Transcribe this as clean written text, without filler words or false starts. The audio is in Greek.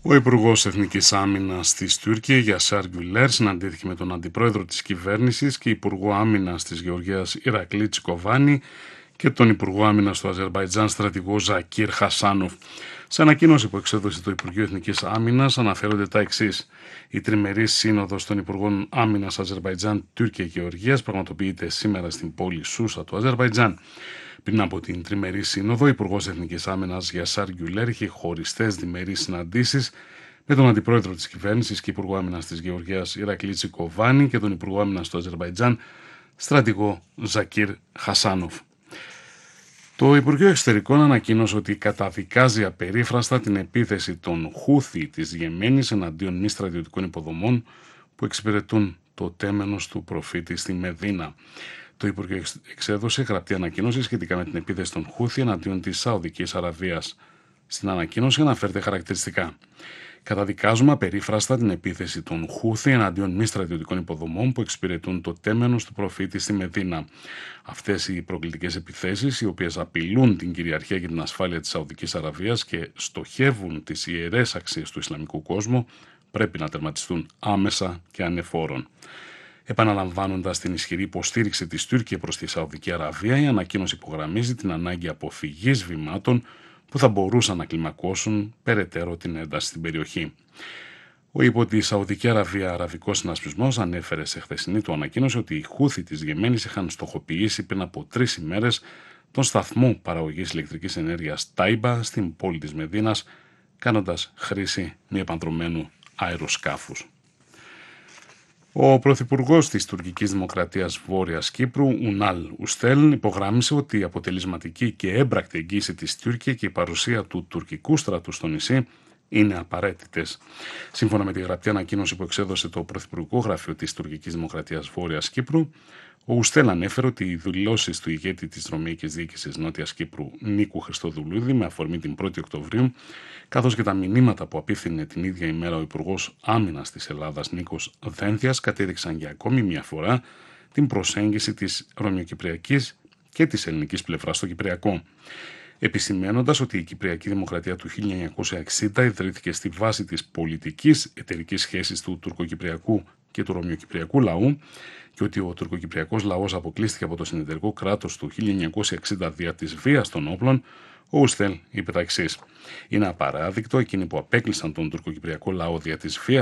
Ο Υπουργός Εθνικής Άμυνας της Τουρκία, Γιασάρ Γκουλέρ, συναντήθηκε με τον Αντιπρόεδρο της Κυβέρνησης και Υπουργό Άμυνας της Γεωργίας Ηρακλή Τσικοβάνη και τον Υπουργό Άμυνας του Αζερμπαϊτζάν, στρατηγό Ζακίρ Χασάνοφ. Σε ανακοίνωση που εξέδωσε το Υπουργείο Εθνικής Άμυνας αναφέρονται τα εξής. Η τριμερής σύνοδος των Υπουργών Άμυνας Αζερμπαϊτζάν, Τουρκία και Γεωργίας πραγματοποιείται σήμερα στην πόλη Σούσα του Αζερμπαϊτζάν. Πριν από την τριμερή σύνοδο, ο Υπουργός Εθνικής Άμυνας Γιασάρ Γκουλέρ είχε χωριστές διμερείς συναντήσεις με τον Αντιπρόεδρο της Κυβέρνησης και Υπουργό Άμυνας της Γεωργίας Ηρακλή Τσικοβάνη και τον Υπουργό Άμυνας του Αζερμπαϊτζάν, στρατηγό Ζακίρ Χασάνοφ. Το Υπουργείο Εξωτερικών ανακοίνωσε ότι καταδικάζει απερίφραστα την επίθεση των Χούθι της Γεμένης εναντίον μη στρατιωτικών υποδομών που εξυπηρετούν το τέμενος του προφήτη στη Μεδίνα. Το Υπουργείο εξέδωσε γραπτή ανακοίνωση σχετικά με την επίθεση των Χούθι εναντίον της Σαουδικής Αραβίας. Στην ανακοίνωση αναφέρεται χαρακτηριστικά. Καταδικάζουμε απερίφραστα την επίθεση των Χούθι εναντίον μη στρατιωτικών υποδομών που εξυπηρετούν το τέμενος του προφήτη στη Μεδίνα. Αυτές οι προκλητικές επιθέσεις, οι οποίες απειλούν την κυριαρχία και την ασφάλεια της Σαουδικής Αραβίας και στοχεύουν τις ιερές αξίες του Ισλαμικού κόσμου, πρέπει να τερματιστούν άμεσα και ανεφόρον. Επαναλαμβάνοντας την ισχυρή υποστήριξη της Τουρκία προς τη Σαουδική Αραβία, η ανακοίνωση υπογραμμίζει την ανάγκη αποφυγής βημάτων που θα μπορούσαν να κλιμακώσουν περαιτέρω την ένταση στην περιοχή. Ο υπό τη Σαουδική Αραβία Αραβικός Συνασπισμός ανέφερε σε χθεσινή του ανακοίνωση ότι οι Χούθι της Γεμένης είχαν στοχοποιήσει πριν από 3 ημέρες τον σταθμό παραγωγής ηλεκτρικής ενέργειας Τάιμπα στην πόλη της Μεδίνας, κάνοντας χρήση μη επανδρομένου αεροσκάφους. Ο Πρωθυπουργός της Τουρκικής Δημοκρατίας Βόρειας Κύπρου, Ουνάλ Ουστέλ, υπογράμμισε ότι η αποτελεσματική και έμπρακτη εγγύηση της Τουρκία και η παρουσία του τουρκικού στρατού στο νησί είναι απαραίτητες. Σύμφωνα με τη γραπτή ανακοίνωση που εξέδωσε το Πρωθυπουργικό Γραφείο της Τουρκικής Δημοκρατίας Βόρειας Κύπρου, ο Ουστέλ ανέφερε ότι οι δηλώσεις του ηγέτη της Ρωμαϊκής Διοίκησης Νότιας Κύπρου, Νίκου Χριστοδουλούδη, με αφορμή την 1η Οκτωβρίου, καθώς και τα μηνύματα που απίφθινε την ίδια ημέρα ο Υπουργός Άμυνας της Ελλάδας, Νίκος Δένδιας, κατέδειξαν για ακόμη μια φορά την προσέγγιση της ρωμαιοκυπριακής και της ελληνικής πλευράς στο Κυπριακό. Επισημαίνοντας ότι η Κυπριακή Δημοκρατία του 1960 ιδρύθηκε στη βάση της πολιτικής εταιρικής σχέσης του τουρκοκυπριακού και του ρωμαιοκυπριακού λαού και ότι ο τουρκοκυπριακός λαός αποκλείστηκε από το συνεταιρικό κράτος του 1960 δια της βίας των όπλων, ο Ουστέλ είπε τα εξής. Είναι απαράδεικτο εκείνοι που απέκλεισαν τον τουρκοκυπριακό λαό δια της βίας